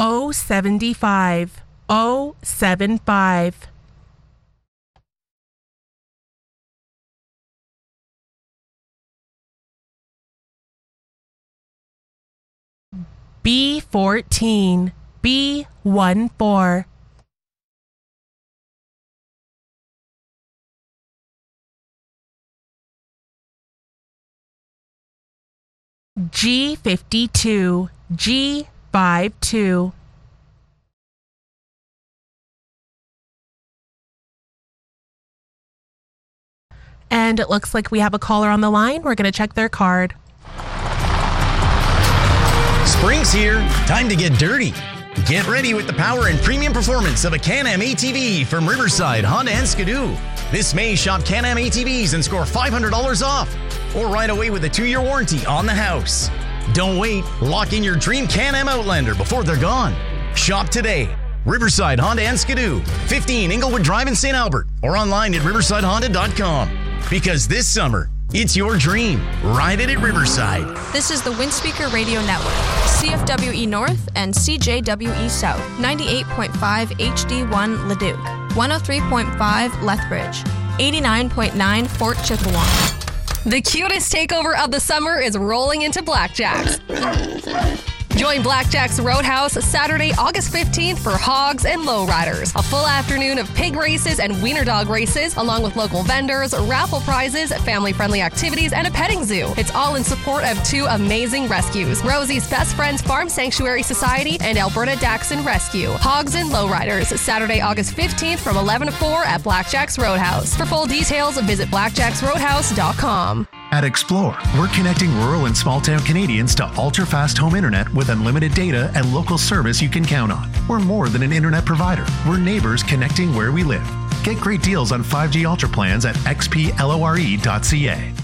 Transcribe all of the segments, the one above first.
075 075. B14 B14. G52 G52. And it looks like we have a caller on the line. We're going to check their card. Spring's here. Time to get dirty. Get ready with the power and premium performance of a Can-Am ATV from Riverside, Honda and Skidoo. This May, shop Can-Am ATVs and score $500 off. Or ride away with a 2-year warranty on the house. Don't wait. Lock in your dream Can-Am Outlander before they're gone. Shop today. Riverside, Honda and Skidoo. 15 Inglewood Drive in St. Albert. Or online at riversidehonda.com. Because this summer, it's your dream. Ride it at Riverside. This is the Windspeaker Radio Network. CFWE North and CJWE South. 98.5 HD1 Leduc. 103.5 Lethbridge. 89.9 Fort Chippewa. The cutest takeover of the summer is rolling into Blackjack's. Join Blackjack's Roadhouse Saturday, August 15th for hogs and lowriders. A full afternoon of pig races and wiener dog races, along with local vendors, raffle prizes, family-friendly activities, and a petting zoo. It's all in support of 2 amazing rescues, Rosie's Best Friends Farm Sanctuary Society and Alberta Dachshund Rescue. Hogs and lowriders, Saturday, August 15th from 11 to 4 at Blackjack's Roadhouse. For full details, visit blackjacksroadhouse.com. At Explore, we're connecting rural and small-town Canadians to ultra-fast home internet with unlimited data and local service you can count on. We're more than an internet provider. We're neighbors connecting where we live. Get great deals on 5G Ultra plans at xplore.ca.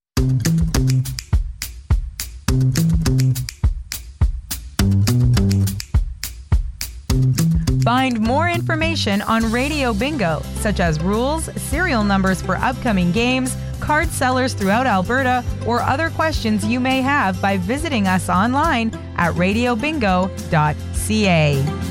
Find more information on Radio Bingo, such as rules, serial numbers for upcoming games, card sellers throughout Alberta, or other questions you may have by visiting us online at radiobingo.ca.